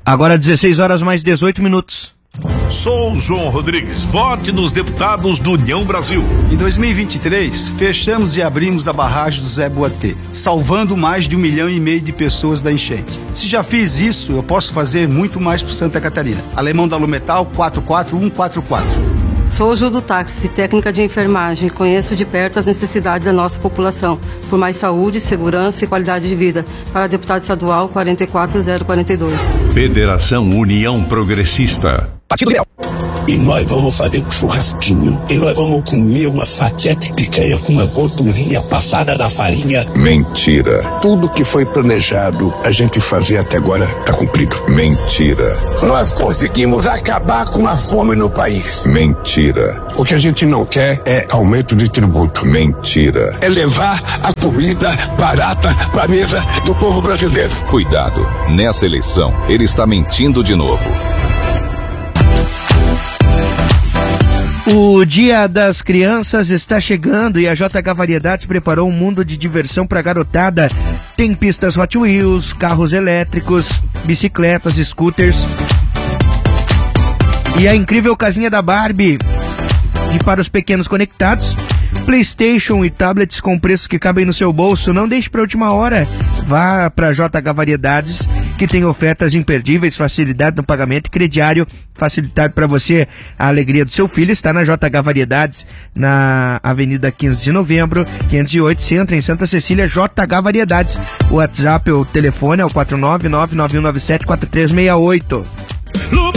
Agora 16 horas mais 18 minutos. Sou João Rodrigues. Vote nos deputados do União Brasil. Em 2023, fechamos e abrimos a barragem do Zé Boatê, salvando mais de 1,5 milhão de pessoas da enchente. Se já fiz isso, eu posso fazer muito mais por Santa Catarina. Alemão da Lumetal 44144. Sou Ju do Táxi, técnica de enfermagem. Conheço de perto as necessidades da nossa população, por mais saúde, segurança e qualidade de vida. Para deputado estadual 44042. Federação União Progressista. Partido Liberal. E nós vamos fazer um churrasquinho. E nós vamos comer uma fatia de picanha com uma gordurinha passada na farinha. Mentira. Tudo que foi planejado a gente fazer até agora tá cumprido. Mentira. Nós conseguimos acabar com a fome no país. Mentira. O que a gente não quer é aumento de tributo. Mentira. É levar a comida barata pra mesa do povo brasileiro. Cuidado, nessa eleição ele está mentindo de novo. O Dia das Crianças está chegando e a JH Variedades preparou um mundo de diversão para a garotada. Tem pistas Hot Wheels, carros elétricos, bicicletas, scooters e a incrível casinha da Barbie. E para os pequenos conectados, PlayStation e tablets com preços que cabem no seu bolso. Não deixe para a última hora. Vá para a JH Variedades, que tem ofertas imperdíveis, facilidade no pagamento e crediário facilitado para você. A alegria do seu filho está na JH Variedades, na Avenida 15 de Novembro, 508, Centro, em Santa Cecília. JH Variedades. O WhatsApp, o telefone é o 49991974368.